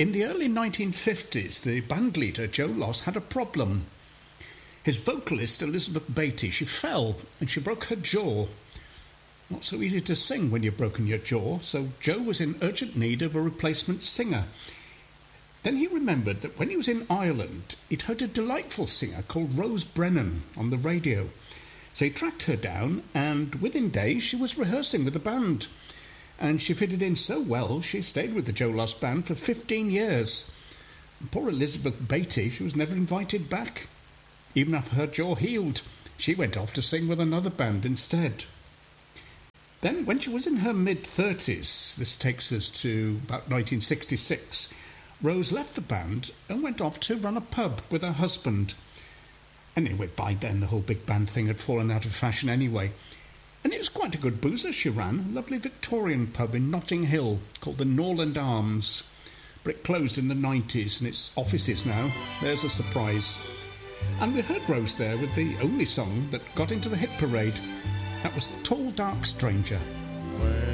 In the early 1950s, the band leader, Joe Loss, had a problem. His vocalist, Elizabeth Beatty, she fell and she broke her jaw. Not so easy to sing when you've broken your jaw, so Joe was in urgent need of a replacement singer. Then he remembered that when he was in Ireland, he'd heard a delightful singer called Rose Brennan on the radio. So he tracked her down, and within days she was rehearsing with the band. And she fitted in so well, she stayed with the Joe Loss Band for 15 years. And poor Elizabeth Beatty, she was never invited back. Even after her jaw healed, she went off to sing with another band instead. Then, when she was in her mid-30s, this takes us to about 1966, Rose left the band and went off to run a pub with her husband. Anyway, by then the whole big band thing had fallen out of fashion anyway. And it was quite a good boozer she ran, a lovely Victorian pub in Notting Hill called the Norland Arms. But it closed in the 90s and it's offices now. There's a surprise. And we heard Rose there with the only song that got into the hit parade. That was Tall Dark Stranger.